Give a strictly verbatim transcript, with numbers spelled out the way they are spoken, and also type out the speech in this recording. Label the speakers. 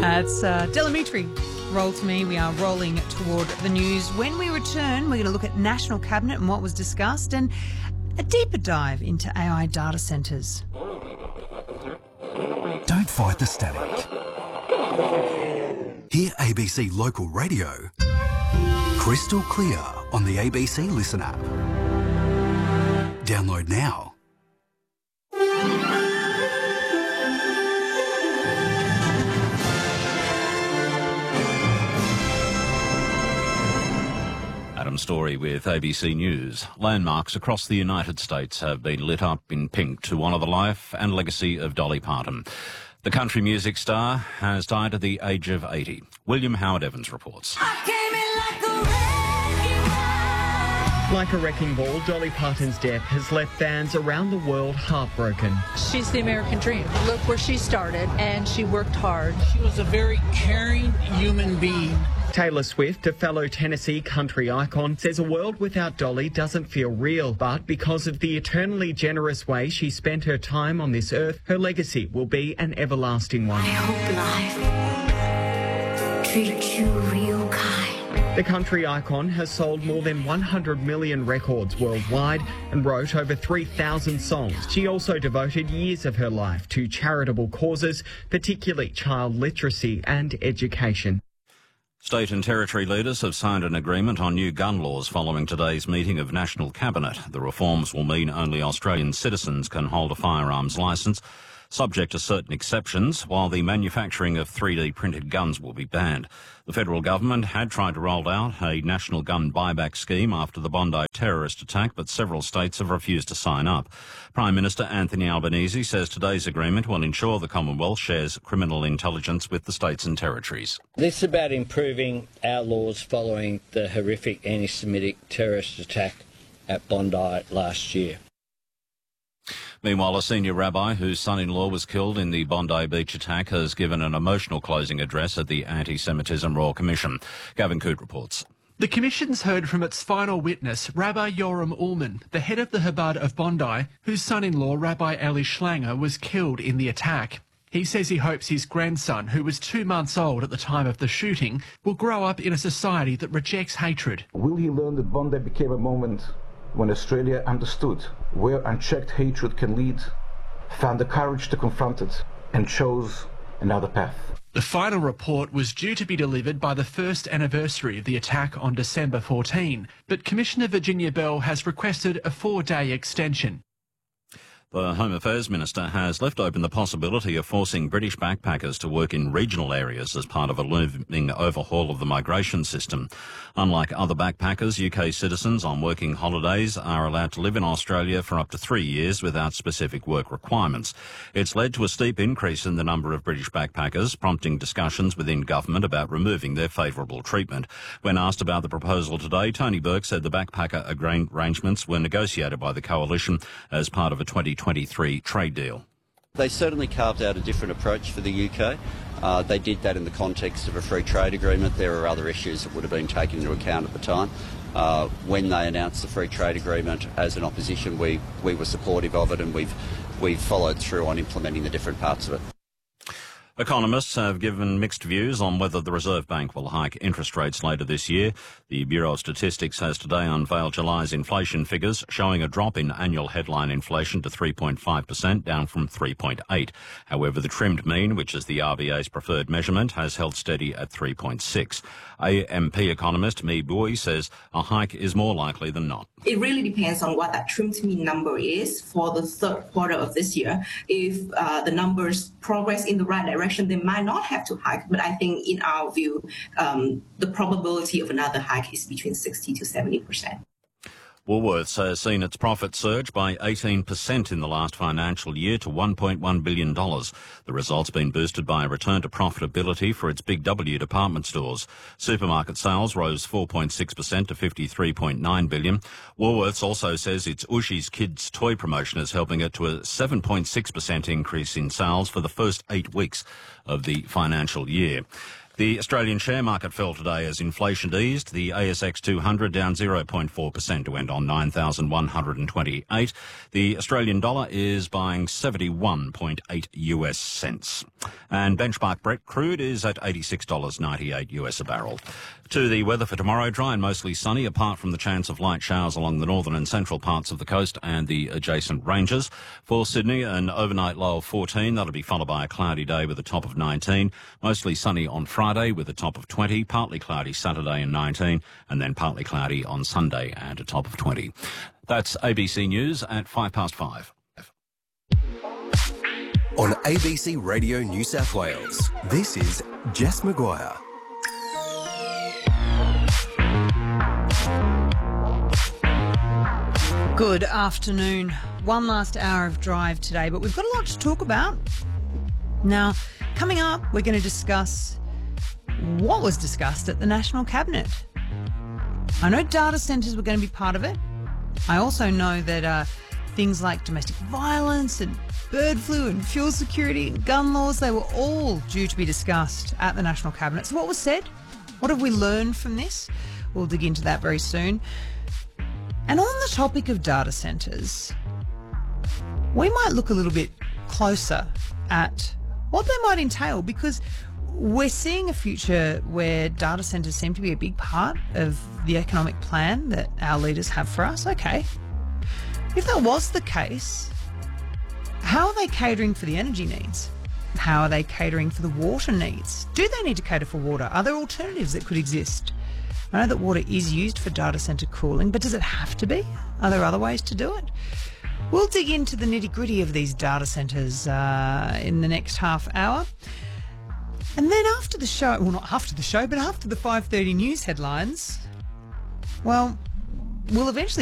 Speaker 1: Uh, it's uh, Delamitri. Roll to me. We are rolling toward the news. When we return, we're going to look at National Cabinet and what was discussed and a deeper dive into A I data centres.
Speaker 2: Don't fight the static. Hear A B C Local Radio crystal clear on the A B C Listen app. Download now.
Speaker 3: Adam Story with A B C News. Landmarks across the United States have been lit up in pink to honour the life and legacy of Dolly Parton. The country music star has died at the age of eighty. William Howard Evans reports.
Speaker 4: Like a wrecking ball, Dolly Parton's death has left fans around the world heartbroken.
Speaker 5: She's the American dream. Look where she started, and she worked hard.
Speaker 6: She was a very caring human being.
Speaker 4: Taylor Swift, a fellow Tennessee country icon, says a world without Dolly doesn't feel real, but because of the eternally generous way she spent her time on this earth, her legacy will be an everlasting one.
Speaker 7: I hope life treats you real kind.
Speaker 4: The country icon has sold more than one hundred million records worldwide and wrote over three thousand songs. She also devoted years of her life to charitable causes, particularly child literacy and education.
Speaker 3: State and territory leaders have signed an agreement on new gun laws following today's meeting of National Cabinet. The reforms will mean only Australian citizens can hold a firearms licence, subject to certain exceptions, while the manufacturing of three D printed guns will be banned. The federal government had tried to roll out a national gun buyback scheme after the Bondi terrorist attack, but several states have refused to sign up. Prime Minister Anthony Albanese says today's agreement will ensure the Commonwealth shares criminal intelligence with the states and territories.
Speaker 8: This is about improving our laws following the horrific anti-Semitic terrorist attack at Bondi last year.
Speaker 3: Meanwhile, a senior rabbi whose son-in-law was killed in the Bondi Beach attack has given an emotional closing address at the Anti-Semitism Royal Commission. Gavin Coote reports.
Speaker 9: The Commission's heard from its final witness, Rabbi Yoram Ullman, the head of the Chabad of Bondi, whose son-in-law, Rabbi Eli Schlanger, was killed in the attack. He says he hopes his grandson, who was two months old at the time of the shooting, will grow up in a society that rejects hatred.
Speaker 10: Will he learn that Bondi became a moment when Australia understood where unchecked hatred can lead, found the courage to confront it, and chose another path?
Speaker 9: The final report was due to be delivered by the first anniversary of the attack on December fourteenth, but Commissioner Virginia Bell has requested a four-day extension.
Speaker 3: The Home Affairs Minister has left open the possibility of forcing British backpackers to work in regional areas as part of a looming overhaul of the migration system. Unlike other backpackers, U K citizens on working holidays are allowed to live in Australia for up to three years without specific work requirements. It's led to a steep increase in the number of British backpackers, prompting discussions within government about removing their favourable treatment. When asked about the proposal today, Tony Burke said the backpacker arrangements were negotiated by the Coalition as part of a twenty twenty-three trade deal.
Speaker 11: They certainly carved out a different approach for the U K. Uh, they did that in the context of a free trade agreement. There are other issues that would have been taken into account at the time. Uh, when they announced the free trade agreement as an opposition, we, we were supportive of it, and we've, we've followed through on implementing the different parts of it.
Speaker 3: Economists have given mixed views on whether the Reserve Bank will hike interest rates later this year. The Bureau of Statistics has today unveiled July's inflation figures, showing a drop in annual headline inflation to three point five percent, down from three point eight. However, the trimmed mean, which is the R B A's preferred measurement, has held steady at three point six. A M P economist Mi Bui says a hike is more likely than not.
Speaker 12: It really depends on what that trimmed mean number is for the third quarter of this year. If uh, the numbers progress in the right direction, they might not have to hike. But I think in our view, um, the probability of another hike is between sixty to seventy percent.
Speaker 3: Woolworths has seen its profits surge by eighteen percent in the last financial year to one point one billion dollars. The result's been boosted by a return to profitability for its Big W department stores. Supermarket sales rose four point six percent to fifty-three point nine billion dollars. Woolworths also says its Ushi's Kids toy promotion is helping it to a seven point six percent increase in sales for the first eight weeks of the financial year. The Australian share market fell today as inflation eased. The A S X two hundred down zero point four percent to end on nine thousand one hundred twenty-eight. The Australian dollar is buying seventy-one point eight U S cents. And benchmark Brent crude is at eighty-six dollars ninety-eight U S a barrel. To the weather for tomorrow, dry and mostly sunny, apart from the chance of light showers along the northern and central parts of the coast and the adjacent ranges. For Sydney, an overnight low of fourteen. That'll be followed by a cloudy day with a top of nineteen. Mostly sunny on Friday with a top of twenty. Partly cloudy Saturday and nineteen. And then partly cloudy on Sunday and a top of twenty. That's A B C News at five past five.
Speaker 2: On A B C Radio New South Wales, this is Jess Maguire.
Speaker 1: Good afternoon. One last hour of drive today, but we've got a lot to talk about. Now, coming up, we're going to discuss what was discussed at the National Cabinet. I know data centres were going to be part of it. I also know that uh, things like domestic violence and bird flu and fuel security and gun laws, they were all due to be discussed at the National Cabinet. So what was said? What have we learned from this? We'll dig into that very soon. And on the topic of data centres, we might look a little bit closer at what they might entail, because we're seeing a future where data centres seem to be a big part of the economic plan that our leaders have for us. Okay, if that was the case, how are they catering for the energy needs? How are they catering for the water needs? Do they need to cater for water? Are there alternatives that could exist? I know that water is used for data centre cooling, but does it have to be? Are there other ways to do it? We'll dig into the nitty-gritty of these data centres uh, in the next half hour. And then after the show, well, not after the show, but after the five thirty news headlines, well, we'll eventually